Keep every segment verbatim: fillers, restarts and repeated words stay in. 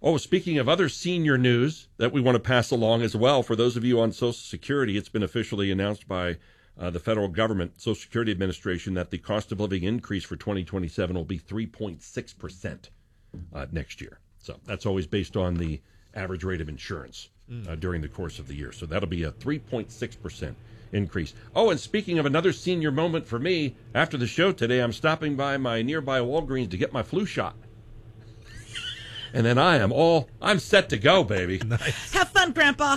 Oh, speaking of other senior news that we want to pass along as well, for those of you on Social Security, it's been officially announced by uh, the federal government, Social Security Administration, that the cost of living increase for twenty twenty-seven will be three point six percent uh, next year. So that's always based on the average rate of insurance mm. uh, during the course of the year. So that'll be a three point six percent increase. Oh, and speaking of another senior moment for me, after the show today, I'm stopping by my nearby Walgreens to get my flu shot. And then I am all, I'm set to go, baby. Nice. Have fun, Grandpa.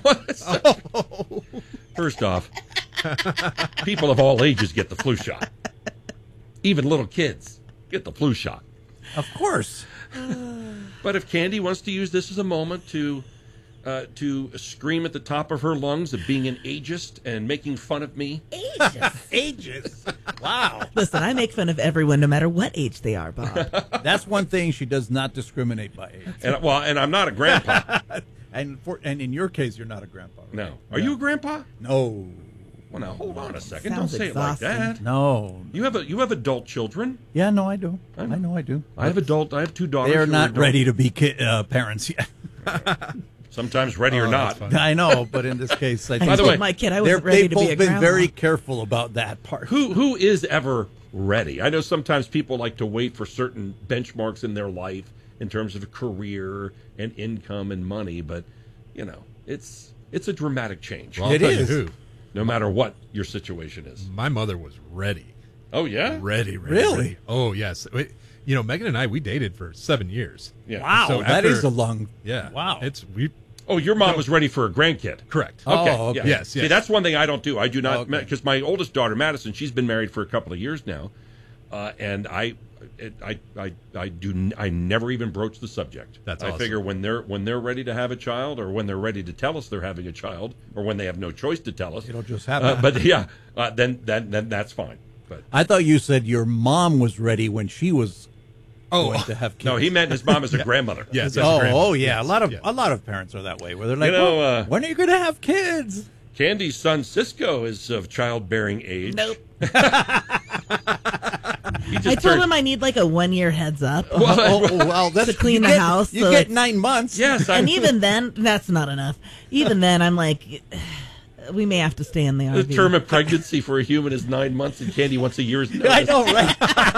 oh. First off, people of all ages get the flu shot. Even little kids get the flu shot. Of course. But if Candy wants to use this as a moment to uh, to scream at the top of her lungs of being an ageist and making fun of me. Ageist? Ageist? Wow. Listen, I make fun of everyone no matter what age they are, Bob. That's one thing, she does not discriminate by age. And, well, and I'm not a grandpa. and for, and in your case, you're not a grandpa. Right? No. Are yeah. you a grandpa? No. Well, now, hold on a second. Sounds Don't say exhausting. it like that. No. You have a you have adult children? Yeah, no, I do. I know I know I do. I have adult. I have two daughters. They're not ready to be ki- uh, parents yet. Sometimes ready oh, or not. I know, but in this case, I, I By the told way, my kid I wasn't ready they've to both be a been grandma. very careful about that part. Who who is ever ready? I know sometimes people like to wait for certain benchmarks in their life in terms of career and income and money, but you know, it's it's a dramatic change. Well, I'll It tell is. you who. No matter what your situation is. My mother was ready. Oh yeah? Ready, ready. Really? Ready. Oh, yes. Wait, you know, Megan and I, we dated for seven years. Yeah. Wow, So that after- is a long. Yeah. Wow. It's we Oh, your mom was ready for a grandkid. correct. Oh, Okay. okay. Yeah. Yes, See, yes. that's one thing I don't do. I do not, Okay. because my oldest daughter, Madison, she's been married for a couple of years now, uh, and I, it, I, I, I do, n- I never even broach the subject. That's I awesome. figure when they're when they're ready to have a child, or when they're ready to tell us they're having a child, or when they have no choice to tell us, It'll just happen. Uh, but yeah, uh, then then then that's fine. But I thought you said your mom was ready when she was Oh, going to have kids. no, he meant his mom as a grandmother. Yes. Oh, grandma. oh yeah. Yes, A lot of yeah. a lot of parents are that way, where they're like, You know, well, uh, when are you going to have kids? Candy's son Cisco is of childbearing age. Nope. He just I told turned- him I need like a one year heads up. Well, Oh, oh, well, that's To clean you the get- house, You so get it's- nine months. Yes, I'm, And even then, that's not enough. Even then, I'm like, we may have to stay in the R the V. term of pregnancy for a human is nine months, and Candy wants a year's notice. I know, right?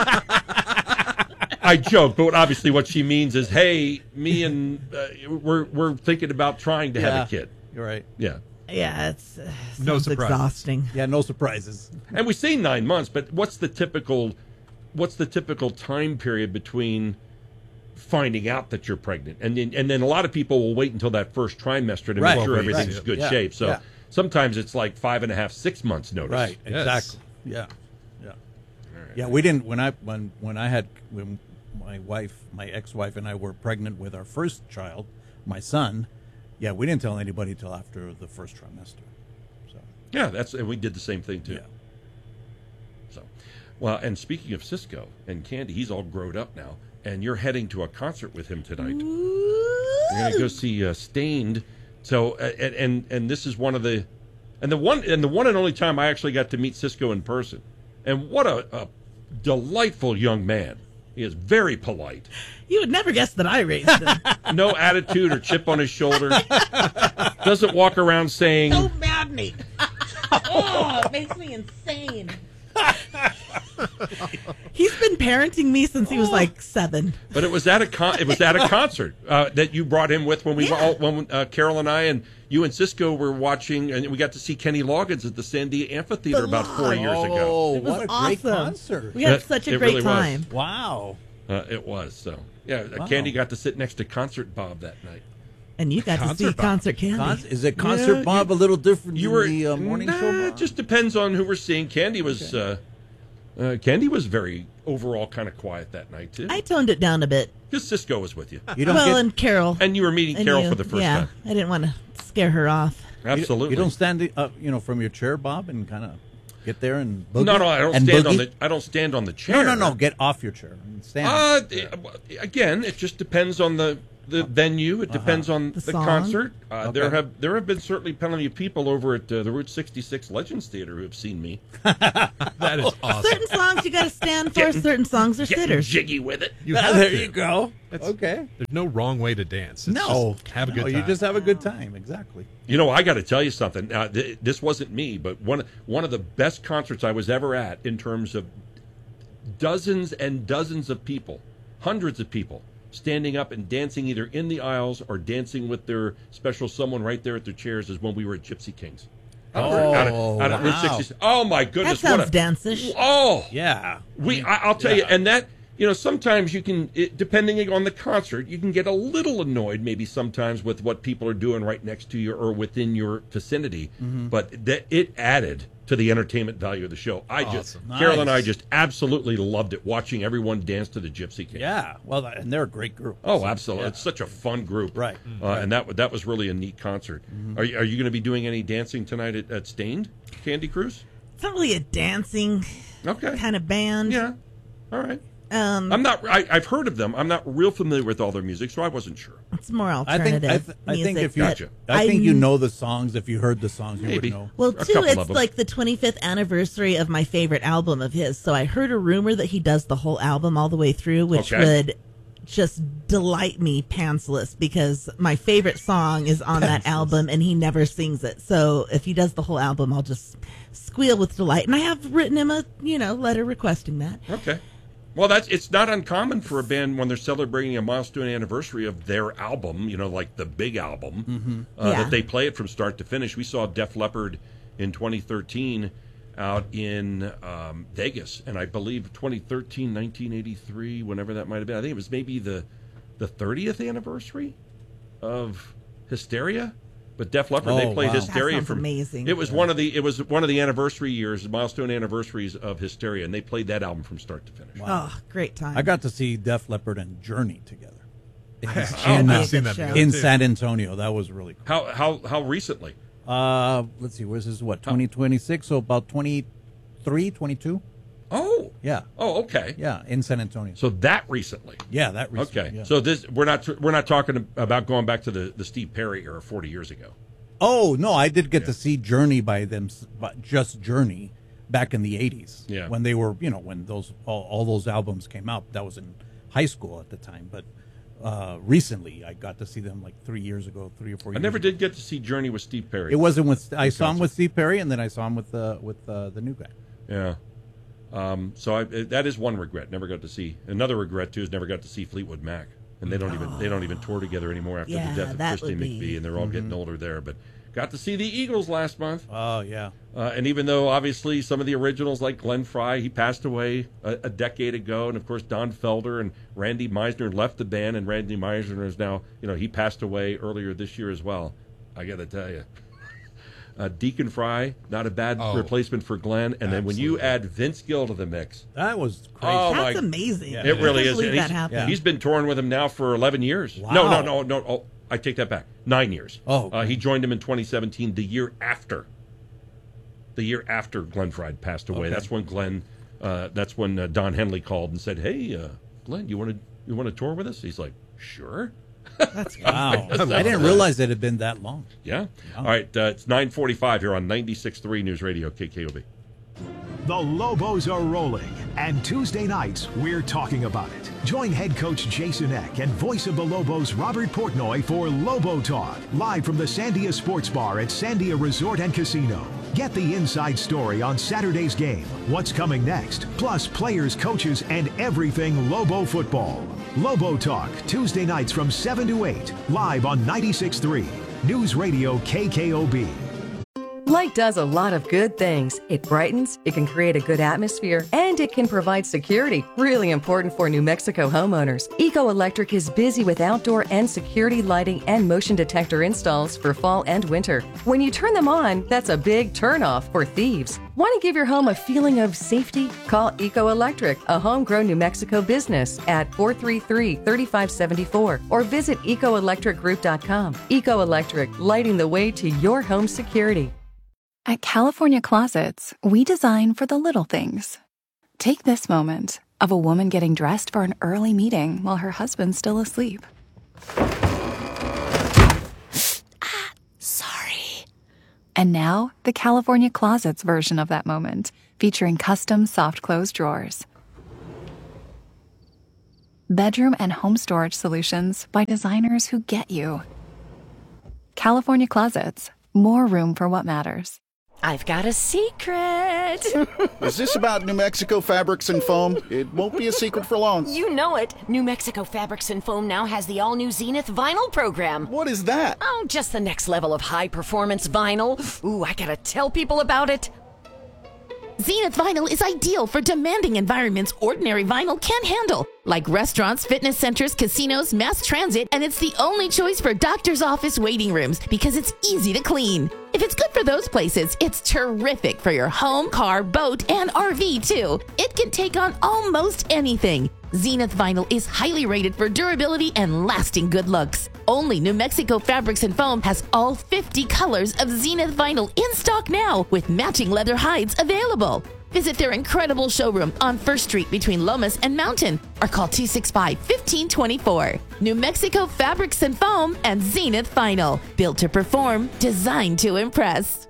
I joke, but obviously what she means is, hey, me and uh, we're we're thinking about trying to Yeah. have a kid. You're right. Yeah, Yeah, it's uh, No sounds surprises. exhausting. Yeah, no surprises. and we say nine months, but what's the typical what's the typical time period between finding out that you're pregnant, and then, and then a lot of people will wait until that first trimester to Right. make sure Right. everything's Right. good Yeah. shape. So Yeah. sometimes it's like five and a half, six months notice. Right. Yes. Exactly. Yeah. Yeah. Yeah. We didn't when I when when I had when my wife, my ex-wife, and I were pregnant with our first child, my son. Yeah, we didn't tell anybody till after the first trimester. So Yeah, that's and we did the same thing too. yeah. So, well, and speaking of Cisco and Candy, he's all grown up now, and you're heading to a concert with him tonight. You're going to go see uh, Stained. So, uh, and, and and this is one of the, and the one and the one and only time I actually got to meet Cisco in person, and what a, a delightful young man. He is very polite, You would never guess that I raised him. no attitude or chip on his shoulder. Doesn't walk around saying, So maddening. Oh, it makes me insane. He's been parenting me since he was like seven. but it was at a con- it was at a concert uh, that you brought him with when we were all when uh, Carol and I and you and Cisco were watching, and we got to see Kenny Loggins at the Sandia Amphitheater The about four Lodge. years ago. Oh, It was what a awesome. great concert! We had It- such a it great really was. time. Wow. Uh, it was so. Yeah, uh, Wow. Candy got to sit next to Concert Bob that night. And you got to Concert see Bob. Concert Candy. Con- is it concert Yeah, Bob a little different You than were the uh, morning nah, show? It Bob? just depends on who we're seeing. Candy was uh, uh, Candy was very overall kind of quiet that night too. I toned it down a bit. Because Cisco was with you, You don't Well, get, and Carol. and you were meeting and Carol you. for the first yeah, time. I didn't want to scare her off. Absolutely. You don't stand up, you know, from your chair, Bob, and kind of get there and boogie? no, no, I don't and stand on boogie? the. I don't stand on the chair. No, no, no. Get off your chair and stand. Uh, d- again, it just depends on the the venue. It depends on The the, song. concert. Uh, There Okay. have there have been certainly plenty of people over at uh, the Route sixty-six Legends Theater who have seen me That is awesome. Certain songs you got to stand for. Getting- certain songs are getting sitters. jiggy with it. You Ah, have there to. you go. That's- Okay. There's no wrong way to dance. It's No, just have a good no, time. you just have a good time. Exactly. You know, I got to tell you something. Uh, th- this wasn't me, but one one of the best concerts I was ever at in terms of dozens and dozens of people, hundreds of people, standing up and dancing either in the aisles or dancing with their special someone right there at their chairs is when we were at Gypsy Kings. Out of- out of- out of Route wow. sixty-six. Oh, my That goodness. sounds what a, dance-ish. Oh, Yeah. we, I, I'll tell you, yeah. and that, you know, sometimes you can, it, depending on the concert, you can get a little annoyed maybe sometimes with what people are doing right next to you or within your vicinity, Mm-hmm. but that it added to the entertainment value of the show. I just, Awesome. Carol and I Nice. just absolutely loved it, watching everyone dance to the Gypsy King. Yeah. Well, that- and they're a great group. Oh, absolutely! Yeah. It's such a fun group, Right. Uh, And that that was really a neat concert. Are you, are you going to be doing any dancing tonight at, at Stained Candy Cruise? It's not really a dancing Okay. kind of band. Yeah. All right. Um, I'm not. I, I've heard of them. I'm not real familiar with all their music, so I wasn't sure. it's more I alternative think I, th- I think music if you that Gotcha. I think you I'm- know the songs. If you heard the songs, you Maybe. would know. Well, A too, couple of it's them. like the twenty-fifth anniversary of my favorite album of his. So I heard a rumor that he does the whole album all the way through, which Okay. would just delight me pantsless because my favorite song is on that album and he never sings it. So if he does the whole album, I'll just squeal with delight. And I have written him a, you know, letter requesting that. Okay. Well, that's it's not uncommon for a band when they're celebrating a milestone anniversary of their album, you know, like the big album, uh, Yeah. that they play it from start to finish. We saw Def Leppard in twenty thirteen out in um, Vegas, and I believe twenty thirteen, nineteen eighty-three, whenever that might have been. I think it was maybe the the thirtieth anniversary of Hysteria. But Def Leppard, they Oh, played wow. Hysteria That sounds from amazing. It was one of the it was one of the anniversary years, milestone anniversaries of Hysteria, and they played that album from start to finish. Oh, great time. I got to see Def Leppard and Journey together in, Oh, in, uh, I've seen that show. together, in too. San Antonio. That was really cool. How how how recently? Uh, let's see. Where's this? What twenty twenty-six? So about twenty-three, twenty-two? Oh, Yeah, oh, okay. yeah, in San Antonio. So that recently. yeah, that recently, Okay, yeah. so this we're not we're not talking about going back to the, the Steve Perry era forty years ago. Oh no, I did get to see Journey by them, by just Journey, back in the eighties. Yeah. when they were, you know, when those all, all those albums came out. That was in high school at the time, but uh, recently I got to see them like three years ago, three or four. I years never ago. did get to see Journey with Steve Perry. It wasn't with I saw him concert. with Steve Perry, and then I saw him with uh, with uh, the new guy. Yeah. Um, so I, that is one regret. Never got to see. Another regret too is never got to see Fleetwood Mac, and they don't even they don't even tour together anymore after Yeah, the death of that Christy would be- McVie, and they're all getting older there. But got to see the Eagles last month. Oh yeah, Uh, and even though obviously some of the originals like Glenn Fry, he passed away a, a decade ago, and of course Don Felder and Randy Meisner left the band, and Randy Meisner is now, you know, he passed away earlier this year as well. I got to tell you, uh, Deacon Fry, not a bad Oh, replacement for Glenn, and then when you absolutely. add Vince Gill to the mix, that was crazy. Oh, That's my- amazing. Yeah. it really I can't is. believe And that he's, happened. he's been touring with him now for eleven years. Wow. No, no, no, no. Oh, I take that back. Nine years. Oh, uh, he joined him in twenty seventeen, the year after. The year after Glenn Fry passed away. Okay. That's when Glenn. Uh, that's when uh, Don Henley called and said, "Hey, uh, Glenn, you want to you want to tour with us?" He's like, "Sure." That's Wow, I didn't realize it had been that long. Yeah. All right. Uh, it's nine forty-five here on ninety-six point three News Radio K K O B. The Lobos are rolling, and Tuesday nights, we're talking about it. Join head coach Jason Eck and voice of the Lobos, Robert Portnoy, for Lobo Talk, live from the Sandia Sports Bar at Sandia Resort and Casino. Get the inside story on Saturday's game, what's coming next, plus players, coaches, and everything Lobo football. Lobo Talk, Tuesday nights from seven to eight, live on ninety-six point three News Radio K K O B. Light does a lot of good things. It brightens, it can create a good atmosphere, and it can provide security, really important for New Mexico homeowners. Eco Electric is busy with outdoor and security lighting and motion detector installs for fall and winter. When you turn them on, that's a big turnoff for thieves. Want to give your home a feeling of safety? Call Eco Electric, a homegrown New Mexico business, at four three three, three five seven four or visit eco electric group dot com. Eco Electric, lighting the way to your home security. At California Closets, we design for the little things. Take this moment of a woman getting dressed for an early meeting while her husband's still asleep. And now, the California Closets version of that moment, featuring custom soft close drawers. Bedroom and home storage solutions by designers who get you. California Closets, more room for what matters. I've got a secret. Is this about New Mexico Fabrics and Foam? It won't be a secret for long. You know it. New Mexico Fabrics and Foam now has the all-new Zenith vinyl program. What is that? Oh, just the next level of high-performance vinyl. Ooh, I gotta tell people about it. Zenith Vinyl is ideal for demanding environments ordinary vinyl can't handle, like restaurants, fitness centers, casinos, mass transit, and it's the only choice for doctor's office waiting rooms because it's easy to clean. If it's good for those places, it's terrific for your home, car, boat, and R V too. It can take on almost anything. Zenith Vinyl is highly rated for durability and lasting good looks. Only New Mexico Fabrics and Foam has all fifty colors of Zenith Vinyl in stock now, with matching leather hides available. Visit their incredible showroom on First Street between Lomas and Mountain, or call two six five, one five two four. New Mexico Fabrics and Foam and Zenith Vinyl. Built to perform, designed to impress.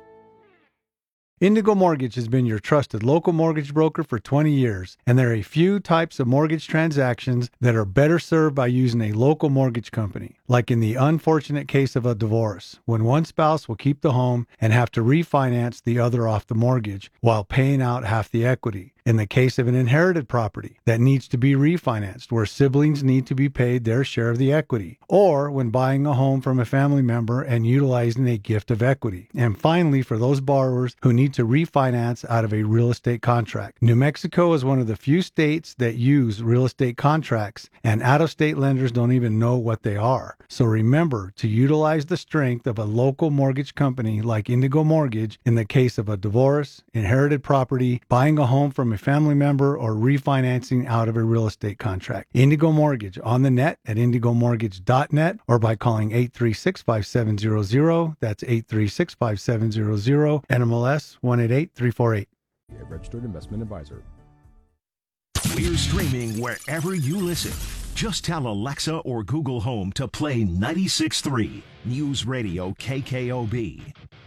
Indigo Mortgage has been your trusted local mortgage broker for twenty years, and there are a few types of mortgage transactions that are better served by using a local mortgage company, like in the unfortunate case of a divorce, when one spouse will keep the home and have to refinance the other off the mortgage while paying out half the equity. In the case of an inherited property that needs to be refinanced, where siblings need to be paid their share of the equity, or when buying a home from a family member and utilizing a gift of equity. And finally, for those borrowers who need to refinance out of a real estate contract. New Mexico is one of the few states that use real estate contracts, and out-of-state lenders don't even know what they are. So remember to utilize the strength of a local mortgage company like Indigo Mortgage in the case of a divorce, inherited property, buying a home from a family member, or refinancing out of a real estate contract. Indigo Mortgage on the net at indigo mortgage dot net or by calling eight three six, five seven zero zero. That's eight three six, five seven zero zero. N M L S one eight eight three four eight. A registered investment advisor. We're streaming wherever you listen. Just tell Alexa or Google Home to play ninety-six point three News Radio K K O B.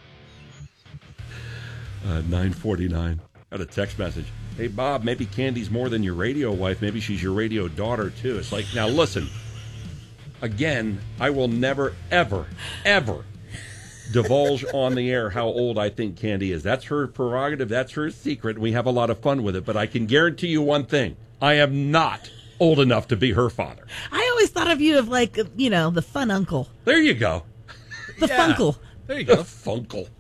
Uh, nine forty-nine. Got a text message. Hey, Bob, maybe Candy's more than your radio wife. Maybe she's your radio daughter, too. It's like, now listen. Again, I will never, ever, ever divulge on the air how old I think Candy is. That's her prerogative. That's her secret. We have a lot of fun with it. But I can guarantee you one thing. I am not old enough to be her father. I always thought of you as like, you know, the fun uncle. There you go. The Yeah. funkle. There you go. The funkle.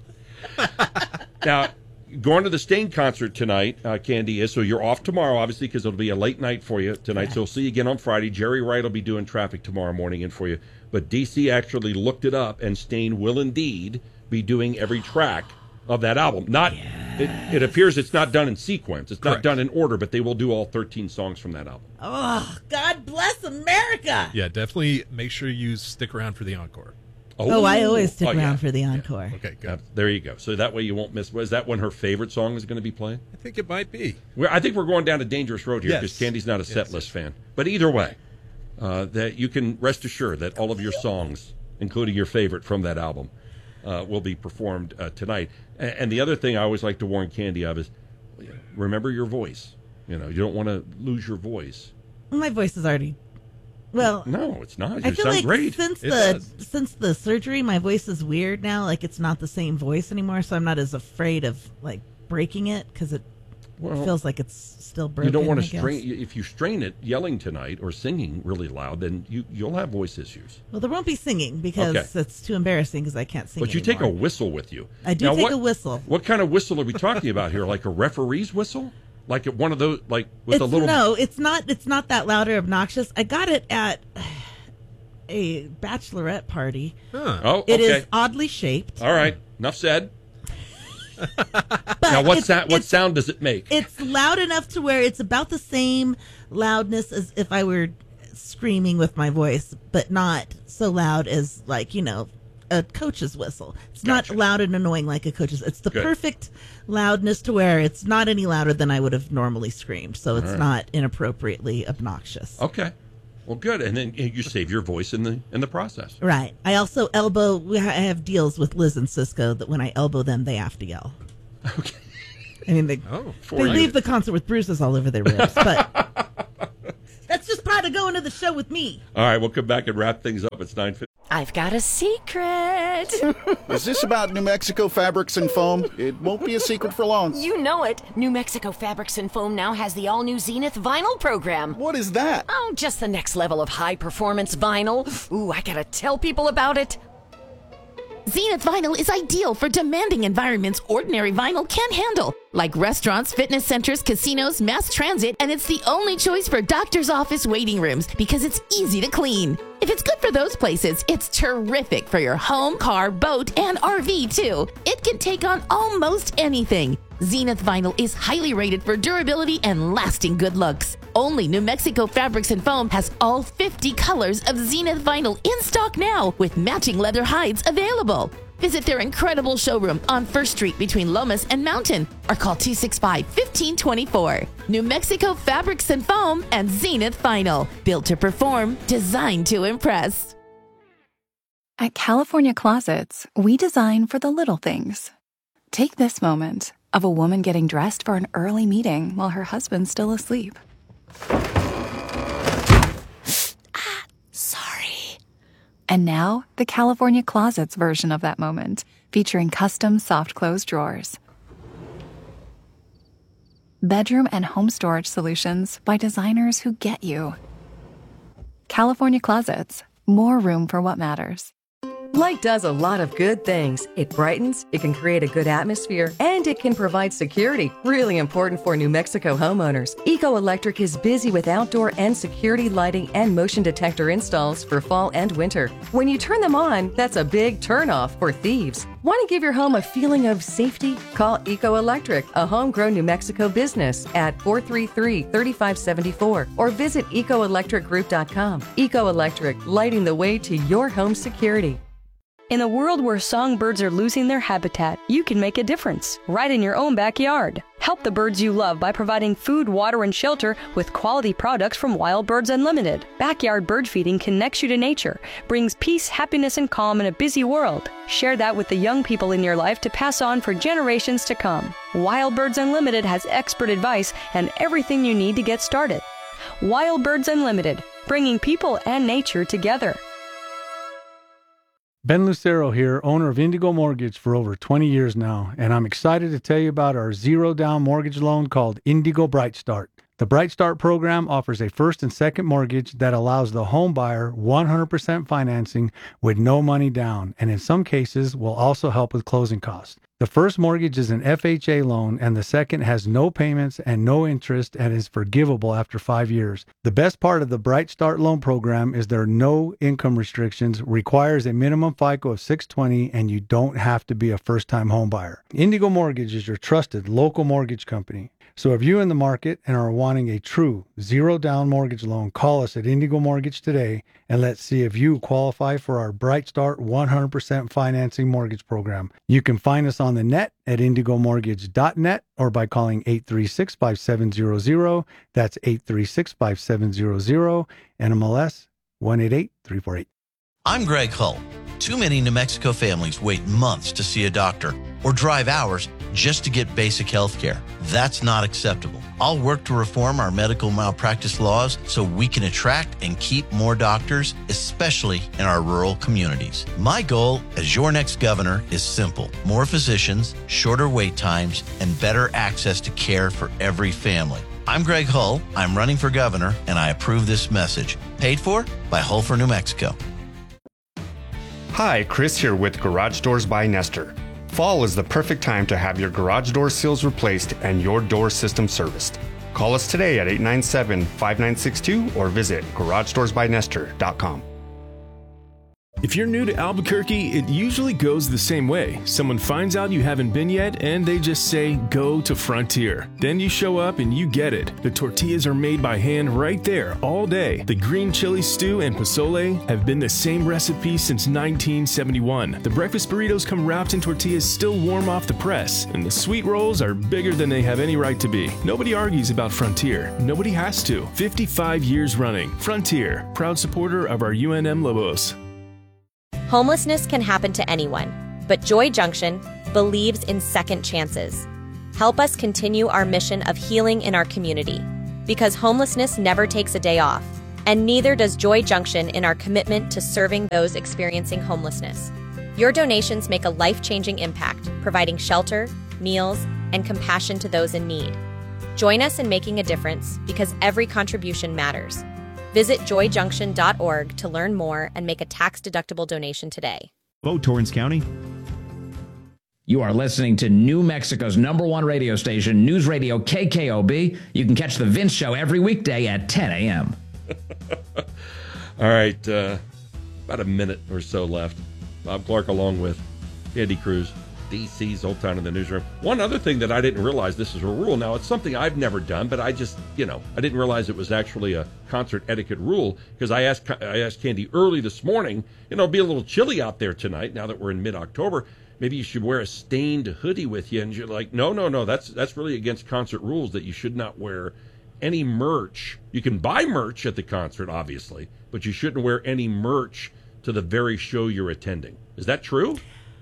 Now, going to the Stain concert tonight, uh, Candy is, so you're off tomorrow, obviously, because it'll be a late night for you tonight. Yeah. So we'll see you again on Friday. Jerry Wright will be doing traffic tomorrow morning in for you. But D C actually looked it up, and Stain will indeed be doing every track of that album. Not, yes. it, it appears it's not done in sequence. It's not Correct. done in order, but they will do all thirteen songs from that album. Oh, God bless America. Yeah, definitely make sure you stick around for the encore. Oh, oh I always stick oh, around yeah. for the encore. Yeah. Okay, good. Uh, there you go. So that way you won't miss. Is that when her favorite song is going to be playing? I think it might be. We're, I think we're going down a dangerous road here because Yes. Candy's not a set Yes. list fan. But either way, uh, that you can rest assured that all of your songs, including your favorite from that album, uh, will be performed uh, tonight. And, and the other thing I always like to warn Candy of is remember your voice. You know, you don't want to lose your voice. My voice is already... Well, no, it's not. You I feel sound like great. since It the does. since the surgery, my voice is weird now. Like it's not the same voice anymore, so I'm not as afraid of like breaking it because it Well, feels like it's still broken. You don't want I to guess. strain. If you strain it yelling tonight or singing really loud, then you you'll have voice issues. Well, there won't be singing because Okay. it's too embarrassing because I can't sing. But you anymore. take a whistle with you. I do Now, take what, a whistle. What kind of whistle are we talking about here? Like a referee's whistle? Like one of those, like with It's, a little. No, it's not. It's not that loud or obnoxious. I got it at a bachelorette party. Huh. Oh, It okay. is oddly shaped. All right. Enough said. But Now, what it's- sound? What it's- sound does it make? It's loud enough to where it's about the same loudness as if I were screaming with my voice, but not so loud as like, you know, a coach's whistle. It's Gotcha. not loud and annoying like a coach's. It's the Good. perfect loudness to where it's not any louder than I would have normally screamed. So it's All right. not inappropriately obnoxious. Okay. Well, good, and then you save your voice in the in the process. Right. I also elbow. We ha- I have deals with Liz and Cisco that when I elbow them, they have to yell. Okay. I mean, they oh, they you. leave the concert with bruises all over their ribs, but that's just part of going to the show with me. All right, we'll come back and wrap things up. It's nine fifty. I've got a secret. Is this about New Mexico Fabrics and Foam? It won't be a secret for long. You know it. New Mexico Fabrics and Foam now has the all-new Zenith vinyl program. What is that? Oh, just the next level of high-performance vinyl. Ooh, I gotta tell people about it. Zenith Vinyl is ideal for demanding environments ordinary vinyl can't handle, like restaurants, fitness centers, casinos, mass transit, and it's the only choice for doctor's office waiting rooms because it's easy to clean. If it's good for those places, it's terrific for your home, car, boat, and R V too. It can take on almost anything. Zenith Vinyl is highly rated for durability and lasting good looks. Only New Mexico Fabrics and Foam has all fifty colors of Zenith Vinyl in stock now with matching leather hides available. Visit their incredible showroom on First Street between Lomas and Mountain or call two six five, one five two four. New Mexico Fabrics and Foam and Zenith Vinyl. Built to perform, designed to impress. At California Closets, we design for the little things. Take this moment of a woman getting dressed for an early meeting while her husband's still asleep. ah, sorry. And now, the California Closets version of that moment, featuring custom soft close drawers. Bedroom and home storage solutions by designers who get you. California Closets, more room for what matters. Light does a lot of good things. It brightens, it can create a good atmosphere, and it can provide security. Really important for New Mexico homeowners. Eco Electric is busy with outdoor and security lighting and motion detector installs for fall and winter. When you turn them on, that's a big turnoff for thieves. Want to give your home a feeling of safety? Call Eco Electric, a homegrown New Mexico business, at four three three, three five seven four or visit eco electric group dot com. Eco Electric, lighting the way to your home security. In a world where songbirds are losing their habitat, you can make a difference right in your own backyard. Help the birds you love by providing food, water, and shelter with quality products from Wild Birds Unlimited. Backyard bird feeding connects you to nature, brings peace, happiness, and calm in a busy world. Share that with the young people in your life to pass on for generations to come. Wild Birds Unlimited has expert advice and everything you need to get started. Wild Birds Unlimited, bringing people and nature together. Ben Lucero here, owner of Indigo Mortgage for over twenty years now, and I'm excited to tell you about our zero-down mortgage loan called Indigo Bright Start. The Bright Start program offers a first and second mortgage that allows the home buyer one hundred percent financing with no money down, and in some cases will also help with closing costs. The first mortgage is an F H A loan, and the second has no payments and no interest and is forgivable after five years. The best part of the Bright Start loan program is there are no income restrictions, requires a minimum FICO of six twenty, and you don't have to be a first-time home buyer. Indigo Mortgage is your trusted local mortgage company. So if you're in the market and are wanting a true zero-down mortgage loan, call us at Indigo Mortgage today, and let's see if you qualify for our Bright Start one hundred percent financing mortgage program. You can find us on the net at indigo mortgage dot net or by calling eight three six, five seven zero zero. That's eight three six, five seven zero zero, N M L S one eight eight three four eight. I'm Greg Hull. Too many New Mexico families wait months to see a doctor or drive hours just to get basic health care. That's not acceptable. I'll work to reform our medical malpractice laws so we can attract and keep more doctors, especially in our rural communities. My goal as your next governor is simple: more physicians, shorter wait times, and better access to care for every family. I'm Greg Hull. I'm running for governor, and I approve this message. Paid for by Hull for New Mexico. Hi, Chris here with Garage Doors by Nestor. Fall is the perfect time to have your garage door seals replaced and your door system serviced. Call us today at eight nine seven, five nine six two or visit garage doors by nestor dot com. If you're new to Albuquerque, it usually goes the same way. Someone finds out you haven't been yet, and they just say, go to Frontier. Then you show up and you get it. The tortillas are made by hand right there all day. The green chili stew and pozole have been the same recipe since nineteen seventy-one. The breakfast burritos come wrapped in tortillas still warm off the press, and the sweet rolls are bigger than they have any right to be. Nobody argues about Frontier. Nobody has to. fifty-five years running. Frontier, proud supporter of our U N M Lobos. Homelessness can happen to anyone, but Joy Junction believes in second chances. Help us continue our mission of healing in our community, because homelessness never takes a day off, and neither does Joy Junction in our commitment to serving those experiencing homelessness. Your donations make a life-changing impact, providing shelter, meals, and compassion to those in need. Join us in making a difference, because every contribution matters. Visit joy junction dot org to learn more and make a tax-deductible donation today. Vote Torrance County. You are listening to New Mexico's number one radio station, News Radio K K O B. You can catch The Vince Show every weekday at ten a.m. All right, uh, about a minute or so left. Bob Clark along with Andy Cruz, D C's Old Town in the Newsroom. One other thing that I didn't realize, this is a rule. Now, it's something I've never done, but I just, you know, I didn't realize it was actually a concert etiquette rule, because I asked I asked Candy early this morning, you know, it'll be a little chilly out there tonight now that we're in mid-October. Maybe you should wear a stained hoodie with you. And you're like, no, no, no, that's that's really against concert rules, that you should not wear any merch. You can buy merch at the concert, obviously, but you shouldn't wear any merch to the very show you're attending. Is that true?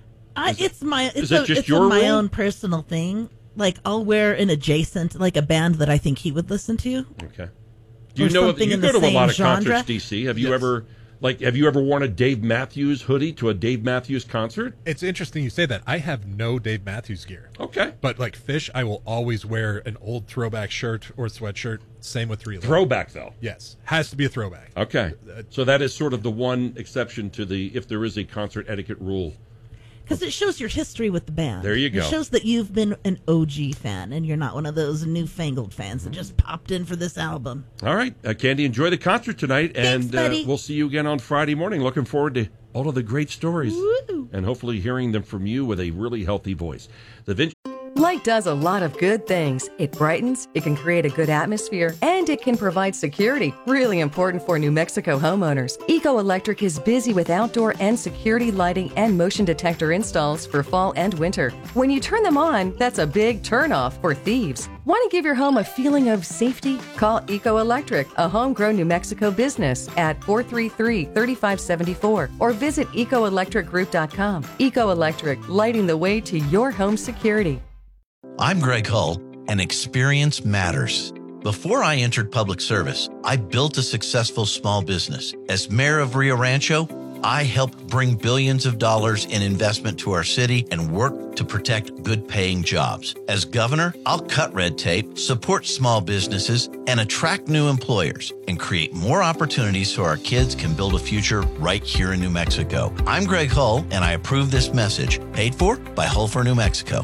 I, it's my it's, is it a, just it's your a my rule? own personal thing. Like, I'll wear an adjacent, like a band that I think he would listen to. Okay. Do you Or know something you in go the to a lot same of genre? concerts, D C? Have you Yes. ever like have you ever worn a Dave Matthews hoodie to a Dave Matthews concert? It's interesting you say that. I have no Dave Matthews gear. Okay. But like Fish, I will always wear an old throwback shirt or sweatshirt. Same with Three. Throwback, though. Yes. Has to be a throwback. Okay. So that is sort of the one exception to the, if there is a concert etiquette rule. Because it shows your history with the band. There you go. It shows that you've been an O G fan, and you're not one of those newfangled fans that just popped in for this album. All right. Uh, Candy, enjoy the concert tonight, Thanks, and uh, buddy. we'll see you again on Friday morning. Looking forward to all of the great stories Woo. and hopefully hearing them from you with a really healthy voice. The Vin- Light does a lot of good things. It brightens, it can create a good atmosphere, and it can provide security. Really important for New Mexico homeowners. Eco Electric is busy with outdoor and security lighting and motion detector installs for fall and winter. When you turn them on, that's a big turnoff for thieves. Want to give your home a feeling of safety? Call Eco Electric, a homegrown New Mexico business, at four three three, three five seven four or visit eco electric group dot com. Eco Electric, lighting the way to your home security. I'm Greg Hull, and experience matters. Before I entered public service, I built a successful small business. As mayor of Rio Rancho, I helped bring billions of dollars in investment to our city and work to protect good-paying jobs. As governor, I'll cut red tape, support small businesses, and attract new employers, and create more opportunities so our kids can build a future right here in New Mexico. I'm Greg Hull, and I approve this message, paid for by Hull for New Mexico.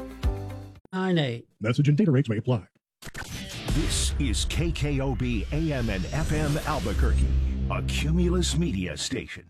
nine eight. Message and data rates may apply. This is K K O B A M and F M Albuquerque, a Cumulus Media station.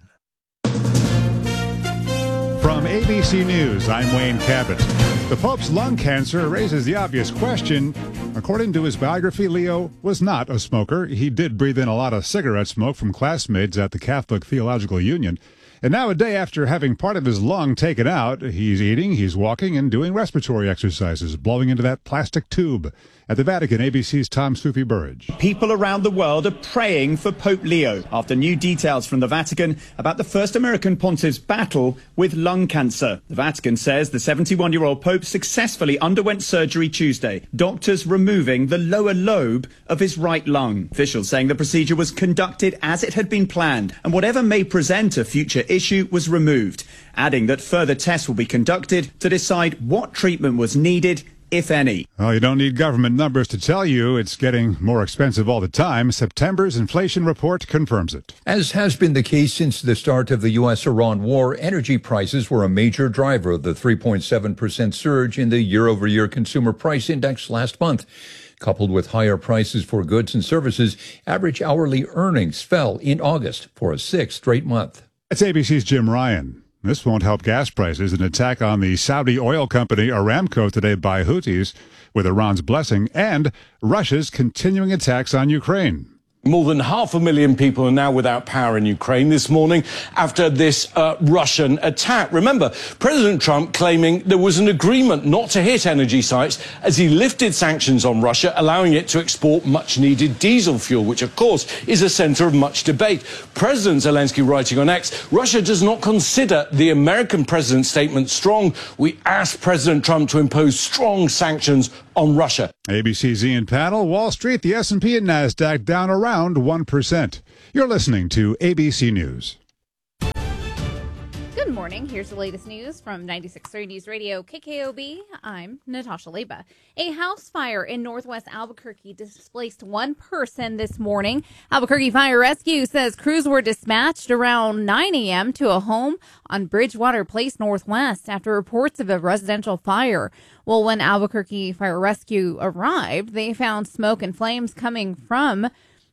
From A B C News, I'm Wayne Cabot. The Pope's lung cancer raises the obvious question. According to his biography, Leo was not a smoker. He did breathe in a lot of cigarette smoke from classmates at the Catholic Theological Union. And now, a day after having part of his lung taken out, he's eating, he's walking, and doing respiratory exercises, blowing into that plastic tube. At the Vatican, A B C's Tom Sufi Burridge. People around the world are praying for Pope Leo after new details from the Vatican about the first American pontiff's battle with lung cancer. The Vatican says the seventy-one-year-old Pope successfully underwent surgery Tuesday, doctors removing the lower lobe of his right lung. Officials saying the procedure was conducted as it had been planned, and whatever may present a future issue was removed, adding that further tests will be conducted to decide what treatment was needed, if any. Well, you don't need government numbers to tell you it's getting more expensive all the time. September's inflation report confirms it. As has been the case since the start of the U S Iran war, energy prices were a major driver of the three point seven percent surge in the year-over-year consumer price index last month. Coupled with higher prices for goods and services, average hourly earnings fell in August for a sixth straight month. It's A B C's Jim Ryan. This won't help gas prices. An attack on the Saudi oil company Aramco today by Houthis with Iran's blessing, and Russia's continuing attacks on Ukraine. More than half a million people are now without power in Ukraine this morning after this uh, Russian attack. Remember, President Trump claiming there was an agreement not to hit energy sites as he lifted sanctions on Russia, allowing it to export much-needed diesel fuel, which, of course, is a center of much debate. President Zelensky writing on X, Russia does not consider the American president's statement strong. We ask President Trump to impose strong sanctions on Russia. A B C's Ian Paddle, Wall Street, the S and P and NASDAQ down around one percent. You're listening to A B C News. Good morning. Here's the latest news from ninety-six point three News Radio K K O B. I'm Natasha Leba. A house fire in northwest Albuquerque displaced one person this morning. Albuquerque Fire Rescue says crews were dispatched around nine a.m. to a home on Bridgewater Place Northwest after reports of a residential fire. Well, when Albuquerque Fire Rescue arrived, they found smoke and flames coming from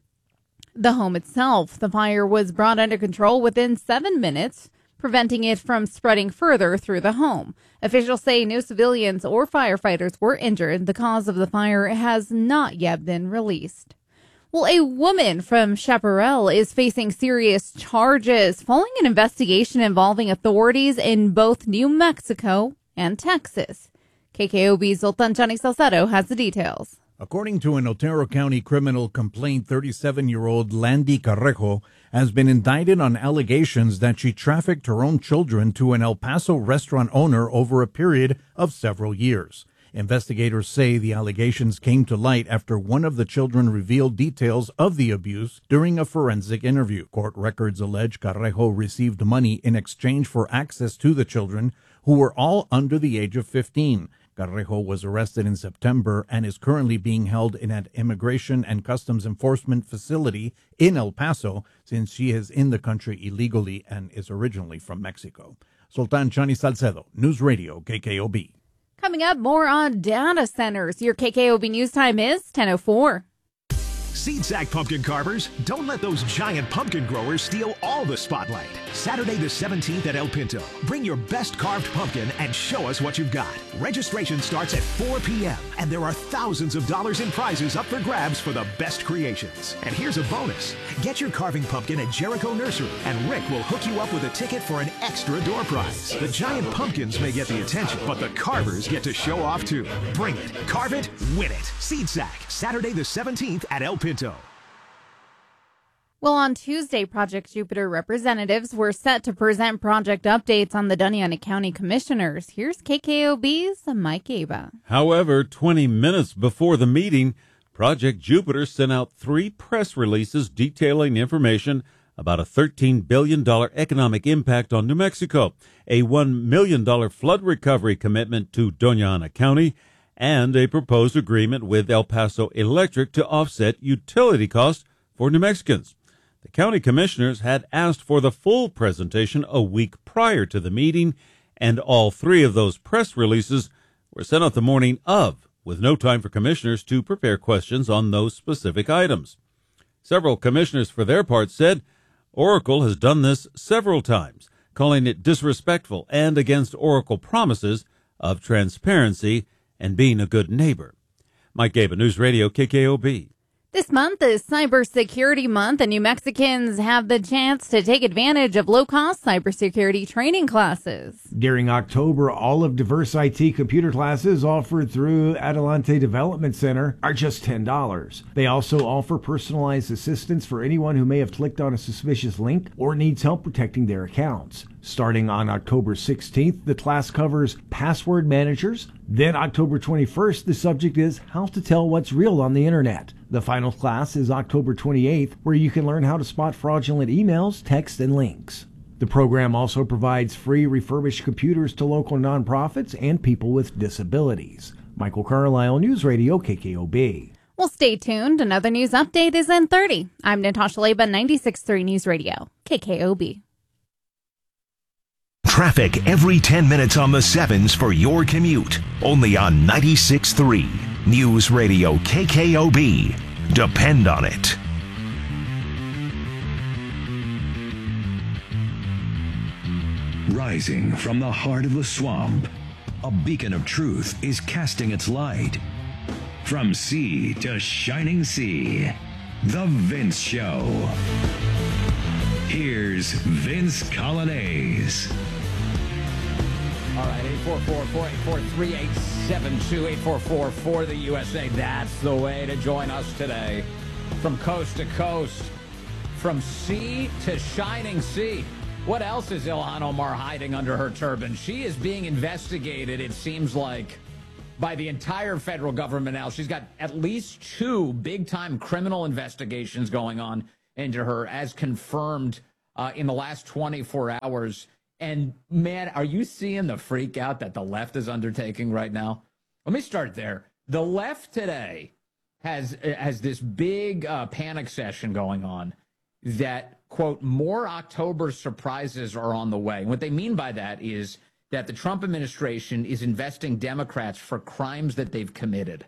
the home itself. The fire was brought under control within seven minutes, preventing it from spreading further through the home. Officials say no civilians or firefighters were injured. The cause of the fire has not yet been released. Well, a woman from Chaparral is facing serious charges following an investigation involving authorities in both New Mexico and Texas. K K O B's Zoltan Chani Salcedo has the details. According to an Otero County criminal complaint, thirty-seven-year-old Landy Carrejo has been indicted on allegations that she trafficked her own children to an El Paso restaurant owner over a period of several years. Investigators say the allegations came to light after one of the children revealed details of the abuse during a forensic interview. Court records allege Carrejo received money in exchange for access to the children, who were all under the age of fifteen. Carrejo was arrested in September and is currently being held in an Immigration and Customs Enforcement facility in El Paso since she is in the country illegally and is originally from Mexico. Sultan Chani Salcedo, News Radio K K O B. Coming up, more on data centers. Your K K O B news time is ten oh four. Seed Sack pumpkin carvers, don't let those giant pumpkin growers steal all the spotlight. Saturday the seventeenth at El Pinto. Bring your best carved pumpkin and show us what you've got. Registration starts at four p.m. and there are thousands of dollars in prizes up for grabs for the best creations. And here's a bonus. Get your carving pumpkin at Jericho Nursery and Rick will hook you up with a ticket for an extra door prize. The giant pumpkins may get the attention, but the carvers get to show off too. Bring it, carve it, win it. Seed Sack, Saturday the seventeenth at El Pinto. Well, on Tuesday, Project Jupiter representatives were set to present project updates on the Doñana County Commissioners. Here's K K O B's Mike Aba. However, twenty minutes before the meeting, Project Jupiter sent out three press releases detailing information about a thirteen billion dollars economic impact on New Mexico, a one million dollars flood recovery commitment to Doñana County, and a proposed agreement with El Paso Electric to offset utility costs for New Mexicans. The county commissioners had asked for the full presentation a week prior to the meeting, and all three of those press releases were sent out the morning of, with no time for commissioners to prepare questions on those specific items. Several commissioners, for their part, said Oracle has done this several times, calling it disrespectful and against Oracle promises of transparency and being a good neighbor. Mike Gaba, News Radio K K O B. This month is Cybersecurity Month, and New Mexicans have the chance to take advantage of low-cost cybersecurity training classes. During October, all of diverse I T computer classes offered through Adelante Development Center are just ten dollars. They also offer personalized assistance for anyone who may have clicked on a suspicious link or needs help protecting their accounts. Starting on October sixteenth, the class covers password managers. Then October twenty-first, the subject is how to tell what's real on the internet. The final class is October twenty-eighth, where you can learn how to spot fraudulent emails, text, and links. The program also provides free refurbished computers to local nonprofits and people with disabilities. Michael Carlisle, News Radio K K O B. Well, stay tuned. Another news update is in thirty. I'm Natasha Leba, ninety-six point three News Radio K K O B. Traffic every ten minutes on the sevens for your commute. Only on ninety-six point three News Radio K K O B. Depend on it. Rising from the heart of the swamp, a beacon of truth is casting its light. From sea to shining sea, The Vince Show. Here's Vince Coglianese. All right, eight four four, four eight four, three eight seven two, eight four four for the U S A. That's the way to join us today. From coast to coast, from sea to shining sea. What else is Ilhan Omar hiding under her turban? She is being investigated, it seems like, by the entire federal government now. She's got at least two big-time criminal investigations going on into her, as confirmed uh, in the last twenty-four hours. And, man, are you seeing the freak out that the left is undertaking right now? Let me start there. The left today has, has this big uh, panic session going on that, quote, more October surprises are on the way. And what they mean by that is that the Trump administration is investing Democrats for crimes that they've committed.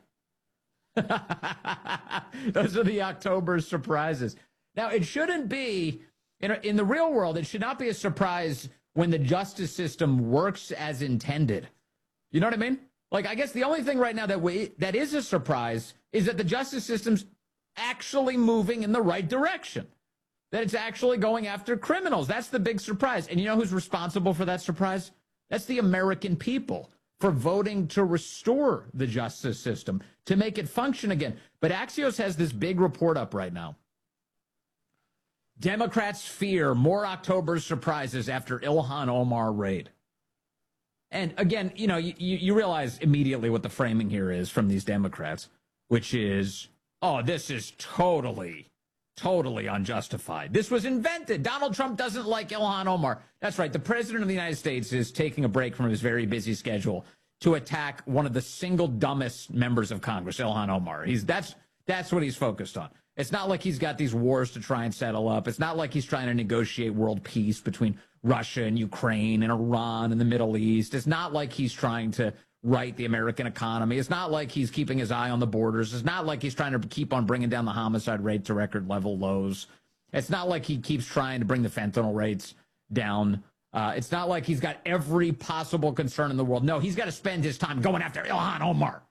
Those are the October surprises. Now, it shouldn't be, in, in the real world, it should not be a surprise when the justice system works as intended. You know what I mean? Like, I guess the only thing right now that we, that is a surprise is that the justice system's actually moving in the right direction. That it's actually going after criminals. That's the big surprise. And you know who's responsible for that surprise? That's the American people, for voting to restore the justice system, to make it function again. But Axios has this big report up right now. Democrats fear more October surprises after Ilhan Omar raid. And again, you know, you, you realize immediately what the framing here is from these Democrats, which is, oh, this is totally... Totally unjustified. This was invented. Donald Trump doesn't like Ilhan Omar. That's right. The president of the United States is taking a break from his very busy schedule to attack one of the single dumbest members of Congress, Ilhan Omar. He's that's that's what he's focused on. It's not like he's got these wars to try and settle up. It's not like he's trying to negotiate world peace between Russia and Ukraine and Iran and the Middle East. It's not like he's trying to right the American economy. It's not like he's keeping his eye on the borders. It's not like he's trying to keep on bringing down the homicide rate to record level lows. It's not like he keeps trying to bring the fentanyl rates down. Uh, it's not like he's got every possible concern in the world. No, he's got to spend his time going after Ilhan Omar.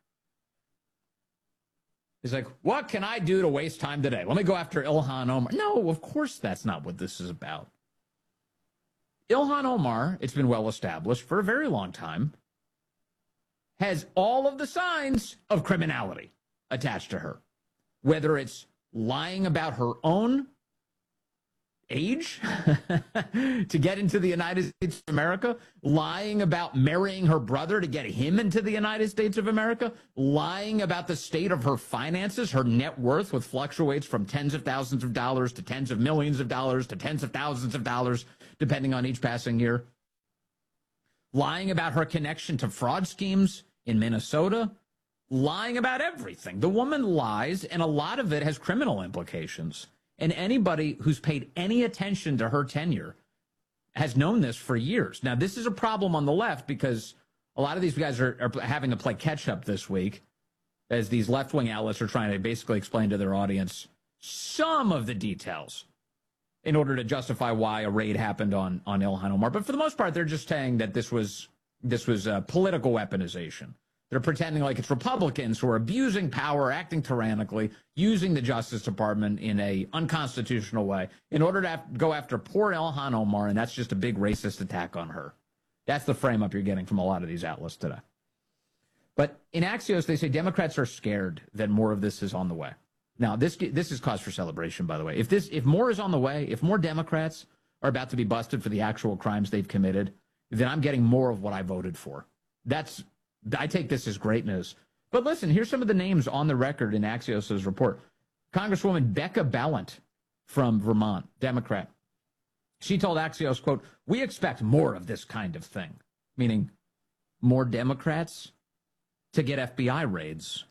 He's like, what can I do to waste time today? Let me go after Ilhan Omar. No, of course that's not what this is about. Ilhan Omar, it's been well established for a very long time, has all of the signs of criminality attached to her, whether it's lying about her own age to get into the United States of America, lying about marrying her brother to get him into the United States of America, lying about the state of her finances, her net worth, which fluctuates from tens of thousands of dollars to tens of millions of dollars to tens of thousands of dollars, depending on each passing year, lying about her connection to fraud schemes in Minnesota, lying about everything. The woman lies, and a lot of it has criminal implications. And anybody who's paid any attention to her tenure has known this for years. Now, this is a problem on the left because a lot of these guys are, are having to play catch-up this week as these left-wing outlets are trying to basically explain to their audience some of the details in order to justify why a raid happened on, on Ilhan Omar. But for the most part, they're just saying that this was this was uh, political weaponization. They're pretending like it's Republicans who are abusing power, acting tyrannically, using the Justice Department in a unconstitutional way in order to have, go after poor Ilhan Omar, and that's just a big racist attack on her. That's the frame up you're getting from a lot of these outlets today. But in Axios, they say Democrats are scared that more of this is on the way. Now, this this is cause for celebration, by the way. If this if more is on the way, if more Democrats are about to be busted for the actual crimes they've committed, then I'm getting more of what I voted for. That's I take this as great news. But listen, here's some of the names on the record in Axios' report. Congresswoman Becca Balint from Vermont, Democrat. She told Axios, quote, "We expect more of this kind of thing," meaning more Democrats to get F B I raids.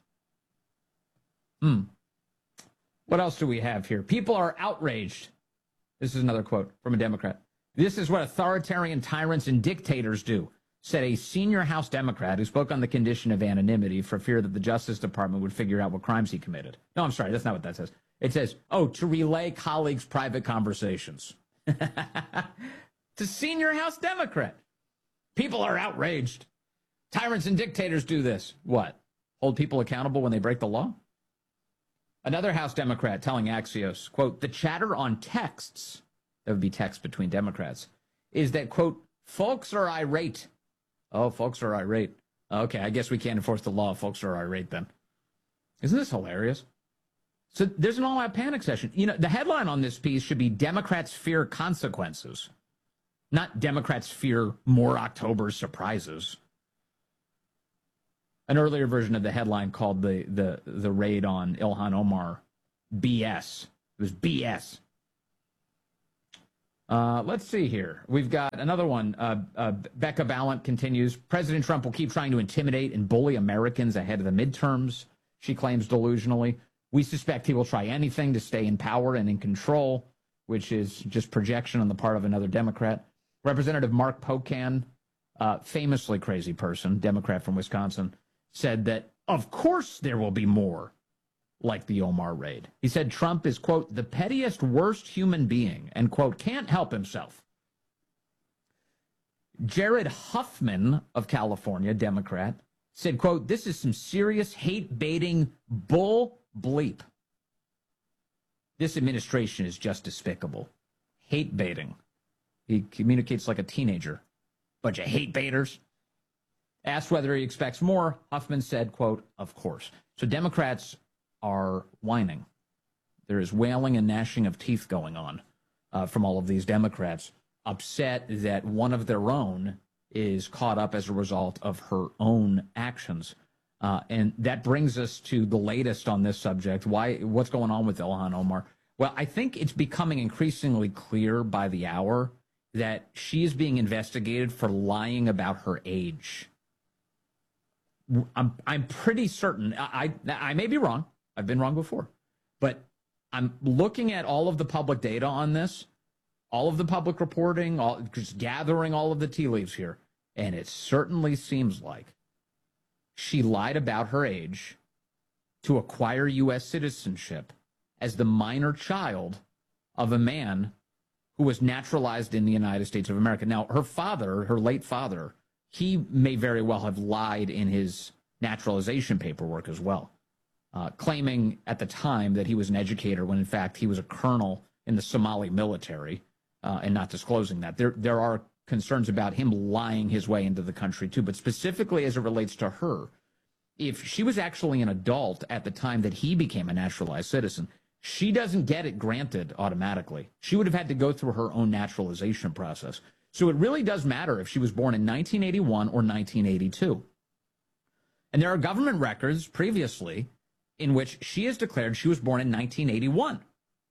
Hmm. What else do we have here? People are outraged. This is another quote from a Democrat. "This is what authoritarian tyrants and dictators do," said a senior House Democrat who spoke on the condition of anonymity for fear that the Justice Department would figure out what crimes he committed. No, I'm sorry. That's not what that says. It says, oh, to relay colleagues' private conversations. It's a senior House Democrat. People are outraged. Tyrants and dictators do this. What? Hold people accountable when they break the law? Another House Democrat telling Axios, quote, the chatter on texts, that would be text between Democrats, is that, quote, folks are irate. Oh, folks are irate. Okay, I guess we can't enforce the law if folks are irate then. Isn't this hilarious? So there's an all-out panic session. You know, the headline on this piece should be Democrats fear consequences, not Democrats fear more October surprises. An earlier version of the headline called the, the, the raid on Ilhan Omar B S. It was B S. Uh, let's see here. We've got another one. Uh, uh, Becca Ballant continues. President Trump will keep trying to intimidate and bully Americans ahead of the midterms, she claims delusionally. We suspect he will try anything to stay in power and in control, which is just projection on the part of another Democrat. Representative Mark Pocan, uh, famously crazy person, Democrat from Wisconsin, said that, of course, there will be more like the Omar raid. He said Trump is, quote, the pettiest, worst human being, and, quote, can't help himself. Jared Huffman of California, Democrat, said, quote, this is some serious hate-baiting bull bleep. This administration is just despicable. Hate-baiting. He communicates like a teenager. Bunch of hate-baiters. Asked whether he expects more, Huffman said, quote, of course. So Democrats are whining. There is wailing and gnashing of teeth going on uh, from all of these Democrats, upset that one of their own is caught up as a result of her own actions. Uh, and that brings us to the latest on this subject. Why? What's going on with Ilhan Omar? Well, I think it's becoming increasingly clear by the hour that she is being investigated for lying about her age. I'm I'm pretty certain. I, I I may be wrong. I've been wrong before, but I'm looking at all of the public data on this, all of the public reporting, all just gathering all of the tea leaves here, and it certainly seems like she lied about her age to acquire U S citizenship as the minor child of a man who was naturalized in the United States of America. Now, her father, her late father, he may very well have lied in his naturalization paperwork as well, uh, claiming at the time that he was an educator when, in fact, he was a colonel in the Somali military, uh, and not disclosing that. There, there are concerns about him lying his way into the country, too. But specifically as it relates to her, if she was actually an adult at the time that he became a naturalized citizen, she doesn't get it granted automatically. She would have had to go through her own naturalization process. So it really does matter if she was born in nineteen eighty-one or nineteen eighty-two. And there are government records previously in which she has declared she was born in nineteen eighty-one.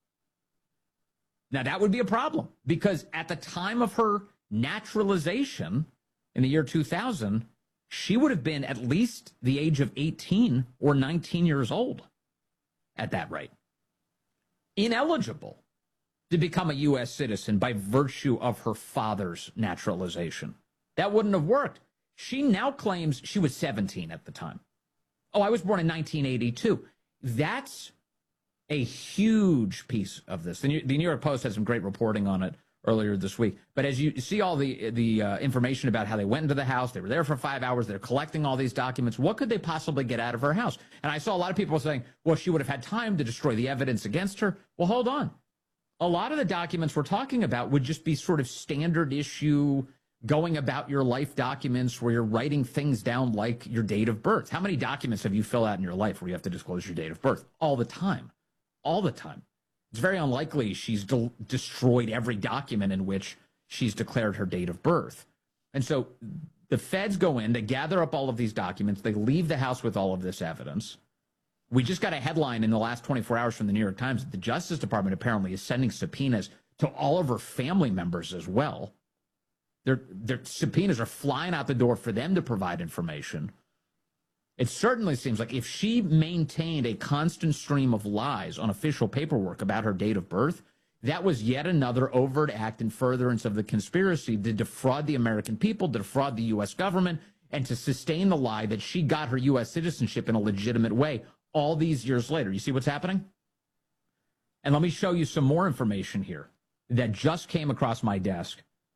Now, that would be a problem because at the time of her naturalization in the year two thousand, she would have been at least the age of eighteen or nineteen years old at that rate. Ineligible to become a U S citizen by virtue of her father's naturalization. That wouldn't have worked. She now claims she was seventeen at the time. Oh, I was born in nineteen eighty-two. That's a huge piece of this. The New, the New York Post had some great reporting on it earlier this week. But as you see all the the uh, information about how they went into the house, they were there for five hours, they're collecting all these documents. What could they possibly get out of her house? And I saw a lot of people saying, well, she would have had time to destroy the evidence against her. Well, hold on. A lot of the documents we're talking about would just be sort of standard issue, going about your life documents where you're writing things down like your date of birth. How many documents have you filled out in your life where you have to disclose your date of birth? All the time. All the time. It's very unlikely she's de- destroyed every document in which she's declared her date of birth. And so the feds go in, they gather up all of these documents, they leave the house with all of this evidence. We just got a headline in the last twenty-four hours from the New York Times that the Justice Department apparently is sending subpoenas to all of her family members as well. Their, their subpoenas are flying out the door for them to provide information. It certainly seems like if she maintained a constant stream of lies on official paperwork about her date of birth, that was yet another overt act in furtherance of the conspiracy to defraud the American people, to defraud the U S government, and to sustain the lie that she got her U S citizenship in a legitimate way all these years later. You see what's happening? And let me show you some more information here that just came across my desk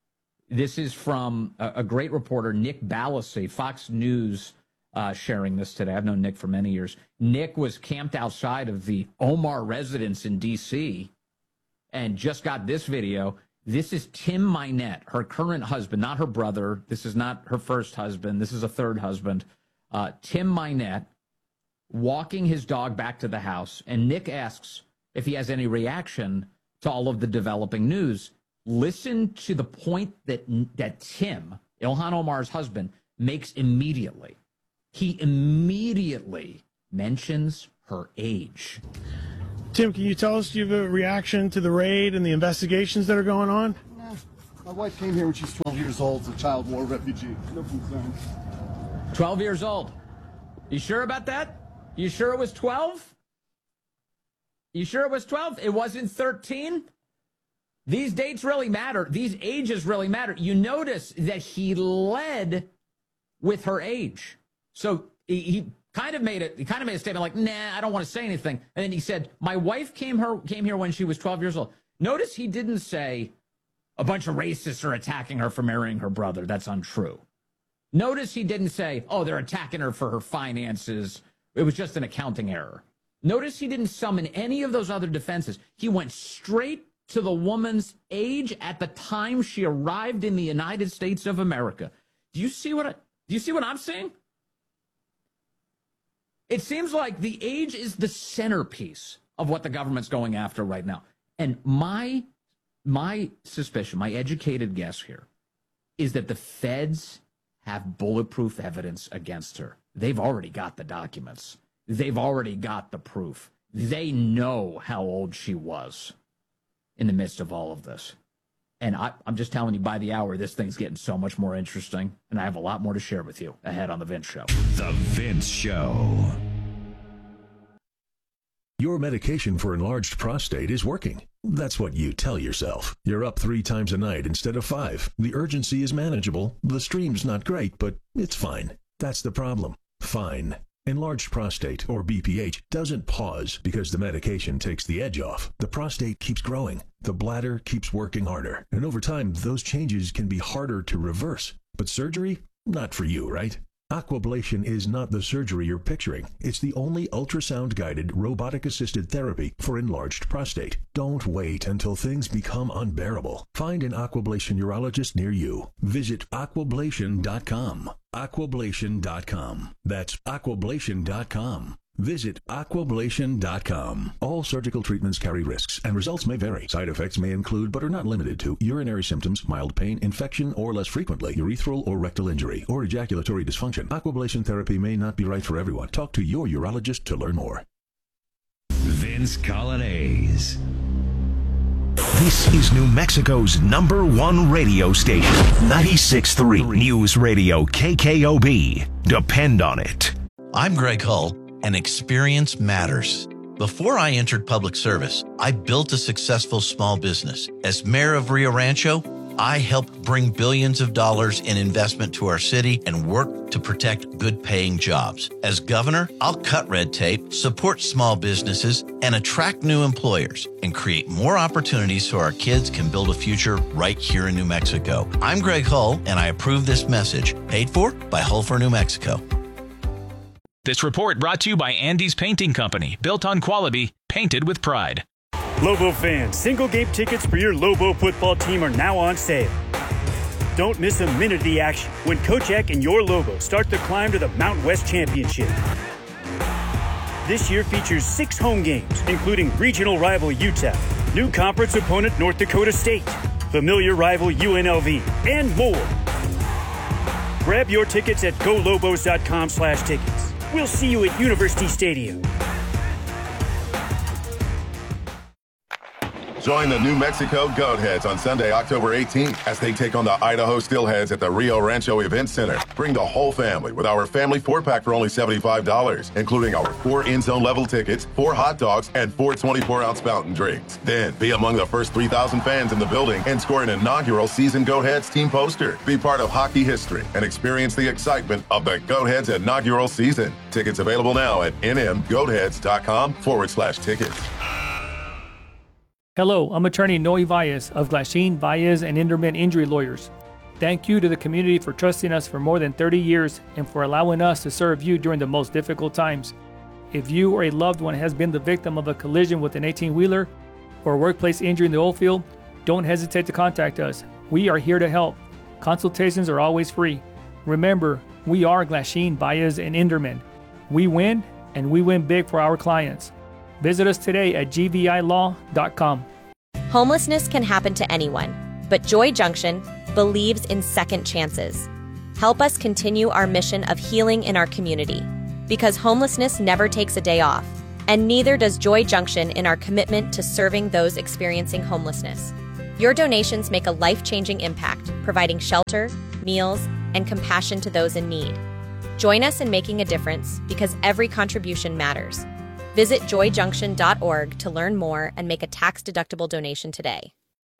This is from a, a great reporter, Nick Ballasy, Fox News, uh, sharing this today. I've known Nick for many years. Nick was camped outside of the Omar residence in D C and just got this video. This is Tim Minette, her current husband, not her brother. This is not her first husband. This is a third husband. Uh, Tim Minette walking his dog back to the house. And Nick asks if he has any reaction to all of the developing news. Listen to the point that that Tim, Ilhan Omar's husband, makes immediately. He immediately mentions her age. Tim, can you tell us your reaction to the raid and the investigations that are going on? Yeah. My wife came here when she's twelve years old as a child war refugee. No concerns. twelve years old. You sure about that? You sure it was twelve? You sure it was twelve? It wasn't thirteen? These dates really matter. These ages really matter. You notice that he led with her age. So he, he kind of made it. He kind of made a statement like, "Nah, I don't want to say anything." And then he said, "My wife came her came here when she was twelve years old." Notice he didn't say a bunch of racists are attacking her for marrying her brother. That's untrue. Notice he didn't say, "Oh, they're attacking her for her finances. It was just an accounting error." Notice he didn't summon any of those other defenses. He went straight to the woman's age at the time she arrived in the United States of America. Do you see what I, do you see what I'm saying? It seems like the age is the centerpiece of what the government's going after right now. And my my suspicion, my educated guess here, is that the feds have bulletproof evidence against her. They've already got the documents. They've already got the proof. They know how old she was in the midst of all of this. And I, I'm just telling you, by the hour, this thing's getting so much more interesting, and I have a lot more to share with you ahead on The Vince Show. The Vince Show. Your medication for enlarged prostate is working. That's what you tell yourself. You're up three times a night instead of five. The urgency is manageable. The stream's not great, but it's fine. That's the problem. Fine. Enlarged prostate, or B P H, doesn't pause because the medication takes the edge off. The prostate keeps growing. The bladder keeps working harder. And over time, those changes can be harder to reverse. But surgery? Not for you, right? Aquablation is not the surgery you're picturing. It's the only ultrasound-guided, robotic-assisted therapy for enlarged prostate. Don't wait until things become unbearable. Find an Aquablation urologist near you. Visit aquablation dot com. aquablation dot com. That's aquablation dot com. Visit aquablation dot com. All surgical treatments carry risks, and results may vary. Side effects may include, but are not limited to, urinary symptoms, mild pain, infection, or less frequently, urethral or rectal injury, or ejaculatory dysfunction. Aquablation therapy may not be right for everyone. Talk to your urologist to learn more. Vince Colonnese. This is New Mexico's number one radio station, ninety-six point three News Radio K K O B. Depend on it. I'm Greg Hull, and experience matters. Before I entered public service, I built a successful small business. As mayor of Rio Rancho, I helped bring billions of dollars in investment to our city and work to protect good-paying jobs. As governor, I'll cut red tape, support small businesses, and attract new employers, and create more opportunities so our kids can build a future right here in New Mexico. I'm Greg Hull, and I approve this message, paid for by Hull for New Mexico. This report brought to you by Andy's Painting Company, built on quality, painted with pride. Lobo fans, single game tickets for your Lobo football team are now on sale. Don't miss a minute of the action when Coach Eck and your Lobo start the climb to the Mountain West Championship. This year features six home games, including regional rival U T E P, new conference opponent North Dakota State, familiar rival U N L V, and more. Grab your tickets at go lobos dot com slash tickets. We'll see you at University Stadium. Join the New Mexico Goatheads on Sunday, October eighteenth, as they take on the Idaho Steelheads at the Rio Rancho Event Center. Bring the whole family with our family four-pack for only seventy-five dollars, including our four in-zone level tickets, four hot dogs, and four twenty-four ounce fountain drinks. Then, be among the first three thousand fans in the building and score an inaugural season Goatheads team poster. Be part of hockey history and experience the excitement of the Goatheads inaugural season. Tickets available now at nmgoatheads.com forward slash tickets. Hello, I'm attorney Noe Valles of Glasheen, Valles, and Inderman Injury Lawyers. Thank you to the community for trusting us for more than thirty years and for allowing us to serve you during the most difficult times. If you or a loved one has been the victim of a collision with an eighteen-wheeler or a workplace injury in the oil field, don't hesitate to contact us. We are here to help. Consultations are always free. Remember, we are Glasheen, Baez, and Inderman. We win, and we win big for our clients. Visit us today at g v i law dot com. Homelessness can happen to anyone, but Joy Junction believes in second chances. Help us continue our mission of healing in our community, because homelessness never takes a day off, and neither does Joy Junction in our commitment to serving those experiencing homelessness. Your donations make a life-changing impact, providing shelter, meals, and compassion to those in need. Join us in making a difference, because every contribution matters. Visit joy junction dot org to learn more and make a tax-deductible donation today.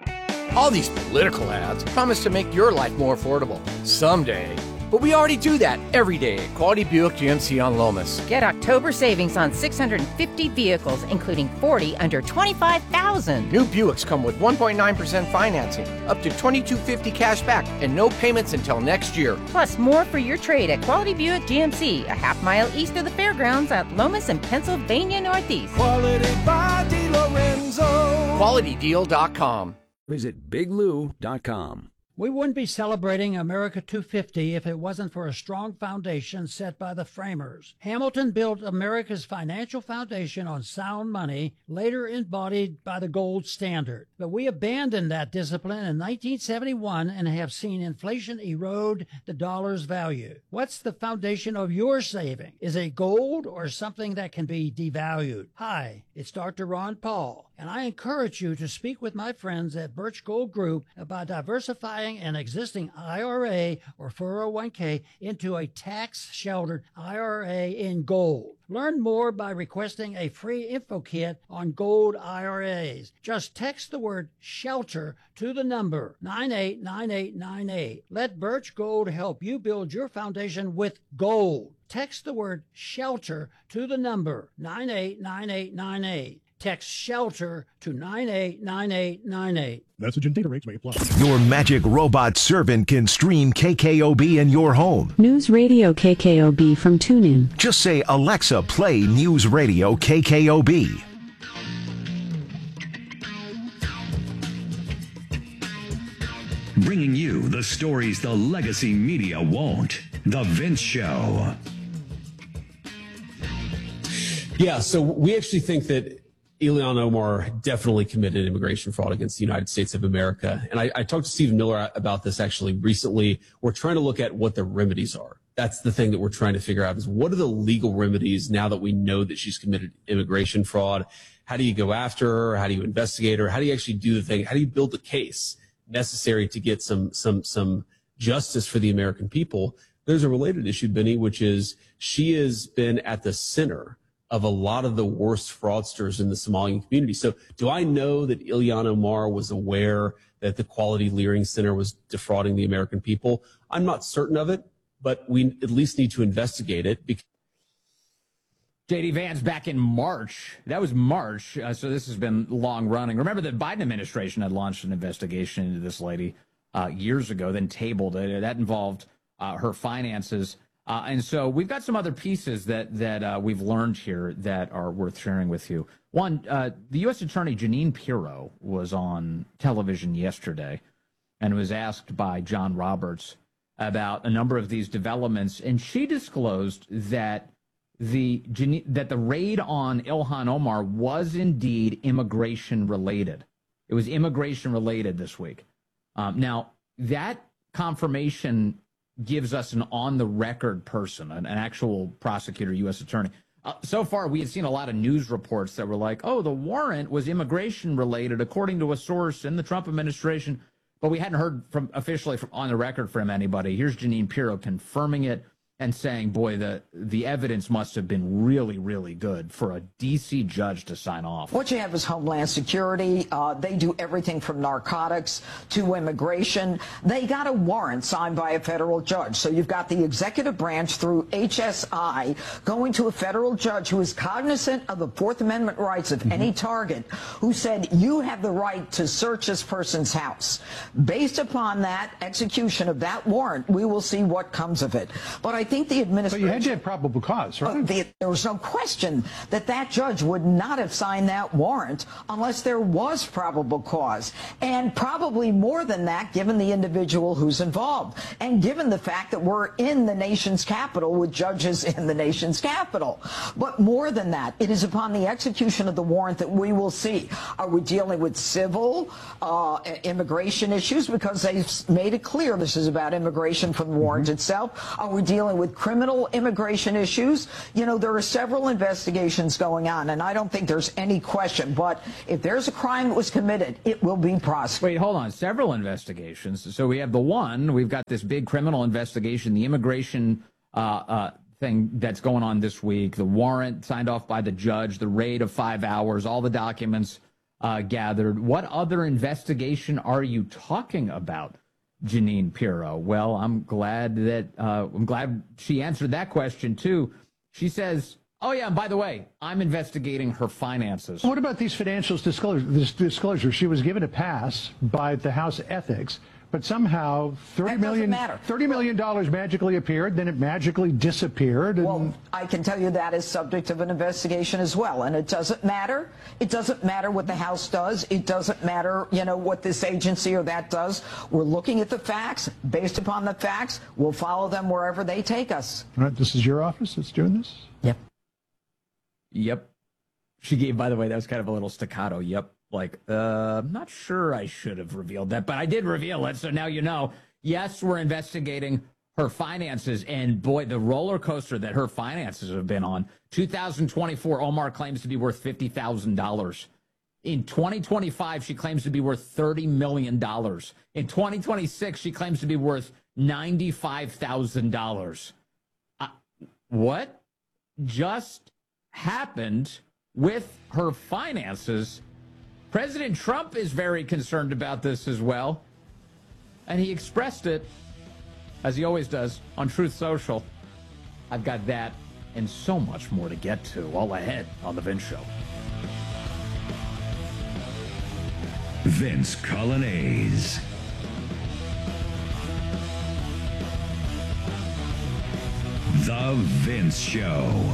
All these political ads promise to make your life more affordable someday. But we already do that every day at Quality Buick G M C on Lomas. Get October savings on six hundred fifty vehicles, including forty under twenty-five thousand dollars. New Buicks come with one point nine percent financing, up to twenty-two fifty cash back, and no payments until next year. Plus more for your trade at Quality Buick G M C, a half mile east of the fairgrounds at Lomas and Pennsylvania Northeast. Quality by DeLorenzo. quality deal dot com. Visit big lou dot com. We wouldn't be celebrating America two fifty if it wasn't for a strong foundation set by the framers. Hamilton built America's financial foundation on sound money, later embodied by the gold standard. But we abandoned that discipline in nineteen seventy-one and have seen inflation erode the dollar's value. What's the foundation of your saving? Is it gold or something that can be devalued? Hi, it's Doctor Ron Paul, and I encourage you to speak with my friends at Birch Gold Group about diversifying an existing I R A or four oh one k into a tax-sheltered I R A in gold. Learn more by requesting a free info kit on gold I R As. Just text the word SHELTER to the number nine eight nine eight nine eight. Let Birch Gold help you build your foundation with gold. Text the word SHELTER to the number nine eight nine eight nine eight. Text SHELTER to nine eight nine eight nine eight. Message and data rates may apply. Your magic robot servant can stream K K O B in your home. News Radio K K O B from TuneIn. Just say, Alexa, play News Radio K K O B. Bringing you the stories the legacy media won't. The Vince Show. Yeah, so we actually think that Ilhan Omar definitely committed immigration fraud against the United States of America. And I, I talked to Stephen Miller about this actually recently. We're trying to look at what the remedies are. That's the thing that we're trying to figure out is what are the legal remedies now that we know that she's committed immigration fraud? How do you go after her? How do you investigate her? How do you actually do the thing? How do you build the case necessary to get some, some, some justice for the American people? There's a related issue, Benny, which is she has been at the center of a lot of the worst fraudsters in the Somalian community. So do I know that Ilhan Omar was aware that the Quality Leering Center was defrauding the American people? I'm not certain of it, but we at least need to investigate it. Because J D Vance back in March. That was March, uh, so this has been long running. Remember the Biden administration had launched an investigation into this lady uh, years ago, then tabled it. That involved uh, her finances. Uh, and so we've got some other pieces that that uh, we've learned here that are worth sharing with you. One, uh, the U S Attorney Jeanine Pirro was on television yesterday and was asked by John Roberts about a number of these developments, and she disclosed that the that the raid on Ilhan Omar was indeed immigration related. It was immigration related this week. Um, now that confirmation gives us an on-the-record person, an, an actual prosecutor, U S attorney. Uh, so far, we had seen a lot of news reports that were like, oh, the warrant was immigration-related, according to a source in the Trump administration, but we hadn't heard from officially from, on the record from anybody. Here's Jeanine Pirro confirming it and saying, boy, the, the evidence must have been really, really good for a D C judge to sign off. What you have is Homeland Security. Uh, they do everything from narcotics to immigration. They got a warrant signed by a federal judge. So you've got the executive branch through H S I going to a federal judge who is cognizant of the Fourth Amendment rights of mm-hmm. any target, who said, you have the right to search this person's house. Based upon that execution of that warrant, we will see what comes of it. But I think the administration... But you had to have probable cause, right? Uh, the, there was no question that that judge would not have signed that warrant unless there was probable cause. And probably more than that, given the individual who's involved. And given the fact that we're in the nation's capital with judges in the nation's capital. But more than that, it is upon the execution of the warrant that we will see. Are we dealing with civil uh, immigration issues? Because they've made it clear this is about immigration from the warrant mm-hmm. itself. Are we dealing with criminal immigration issues? You know, there are several investigations going on, and I don't think there's any question. But if there's a crime that was committed, it will be prosecuted. Wait, hold on. Several investigations. So we have the one, we've got this big criminal investigation, the immigration uh, uh, thing that's going on this week, the warrant signed off by the judge, the raid of five hours, all the documents uh, gathered. What other investigation are you talking about, Jeanine Pirro? Well, I'm glad that uh, I'm glad she answered that question too. She says, "Oh yeah, and by the way, I'm investigating her finances." What about these financial disclosures? This disclosure, she was given a pass by the House Ethics, but somehow thirty million matter. thirty million dollars magically appeared, then it magically disappeared. And well, I can tell you that is subject of an investigation as well, and it doesn't matter. It doesn't matter what the House does. It doesn't matter, you know, what this agency or that does. We're looking at the facts. Based upon the facts, we'll follow them wherever they take us. All right, this is your office that's doing this? Yep. Yep. She gave, by the way, that was kind of a little staccato. Yep. Like, uh, I'm not sure I should have revealed that, but I did reveal it, so now you know. Yes, we're investigating her finances, and boy, the roller coaster that her finances have been on. two thousand twenty-four, Omar claims to be worth fifty thousand dollars. In twenty twenty-five, she claims to be worth thirty million dollars. In twenty twenty-six, she claims to be worth ninety-five thousand dollars. Uh, what just happened with her finances? President Trump is very concerned about this as well, and he expressed it, as he always does, on Truth Social. I've got that and so much more to get to, all ahead on The Vince Show. Vince Colonnese. The Vince Show.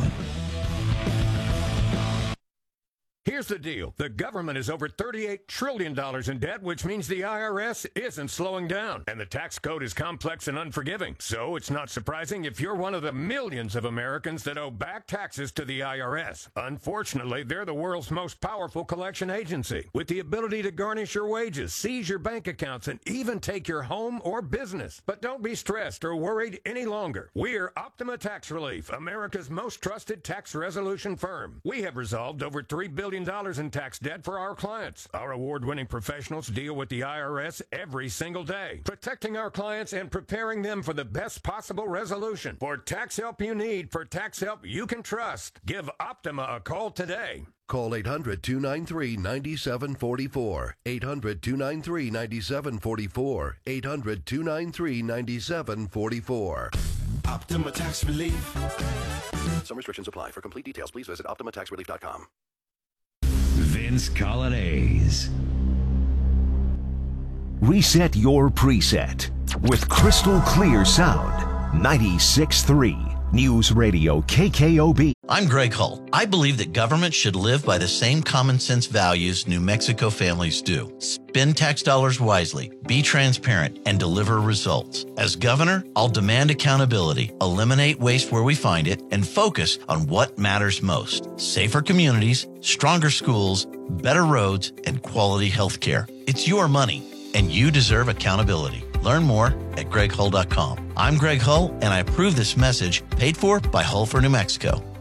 Here's the deal. The government is over thirty-eight trillion dollars in debt, which means the I R S isn't slowing down. And the tax code is complex and unforgiving. So it's not surprising if you're one of the millions of Americans that owe back taxes to the I R S. Unfortunately, they're the world's most powerful collection agency, with the ability to garnish your wages, seize your bank accounts, and even take your home or business. But don't be stressed or worried any longer. We're Optima Tax Relief, America's most trusted tax resolution firm. We have resolved over three billion dollars in tax debt for our clients. Our award-winning professionals deal with the I R S every single day, protecting our clients and preparing them for the best possible resolution. For tax help you need, for tax help you can trust, give Optima a call today. Call eight hundred, two nine three, nine seven four four. eight hundred, two nine three, nine seven four four. eight hundred, two nine three, nine seven four four. Optima Tax Relief. Some restrictions apply. For complete details, please visit optima tax relief dot com. Vince Colonnese. Reset your preset with crystal clear sound. ninety-six point three News Radio K K O B. I'm Greg Hull. I believe that government should live by the same common sense values New Mexico families do. Spend tax dollars wisely, be transparent, and deliver results. As governor, I'll demand accountability, eliminate waste where we find it, and focus on what matters most. Safer communities, stronger schools, better roads, and quality health care. It's your money, and you deserve accountability. Learn more at greg hull dot com. I'm Greg Hull, and I approve this message paid for by Hull for New Mexico.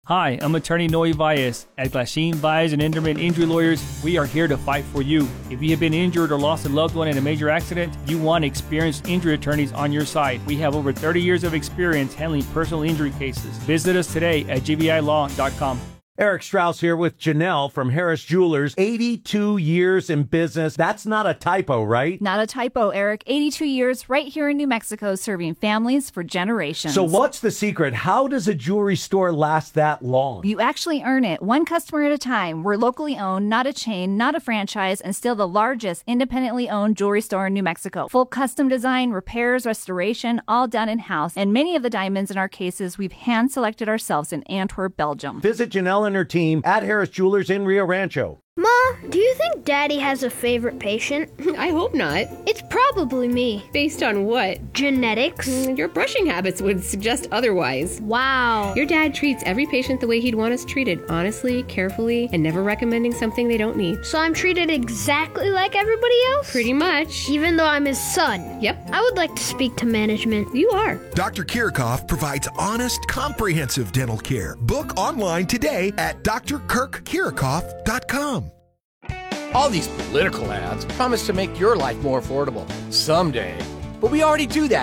Hi, I'm attorney Noe Valles. At Glasheen, Valles and Enderman Injury Lawyers, we are here to fight for you. If you have been injured or lost a loved one in a major accident, you want experienced injury attorneys on your side. We have over thirty years of experience handling personal injury cases. Visit us today at g v i law dot com. Eric Strauss here with Janelle from Harris Jewelers. eighty-two years in business. That's not a typo, right? Not a typo, Eric. eighty-two years right here in New Mexico, serving families for generations. So what's the secret? How does a jewelry store last that long? You actually earn it, one customer at a time. We're locally owned, not a chain, not a franchise, and still the largest independently owned jewelry store in New Mexico. Full custom design, repairs, restoration, all done in-house. And many of the diamonds in our cases we've hand-selected ourselves in Antwerp, Belgium. Visit Janelle and her team at Harris Jewelers in Rio Rancho. Ma, do you think Daddy has a favorite patient? I hope not. It's probably me. Based on what? Genetics. Your brushing habits would suggest otherwise. Wow. Your dad treats every patient the way he'd want us treated, honestly, carefully, and never recommending something they don't need. So I'm treated exactly like everybody else? Pretty much. Even though I'm his son? Yep. I would like to speak to management. You are. Doctor Kirchhoff provides honest, comprehensive dental care. Book online today at d r kirk kirchhoff dot com. All these political ads promise to make your life more affordable someday. But we already do that